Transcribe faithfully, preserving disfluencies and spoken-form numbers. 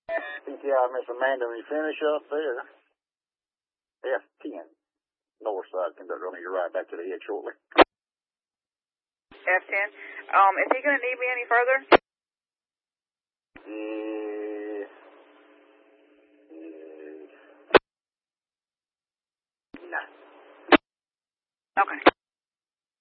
P T I, Miss Amanda, when you finish up there, F ten, north side conductor. I'll need you right back to the head shortly. F ten. Um, is he going to need me any further? Mm.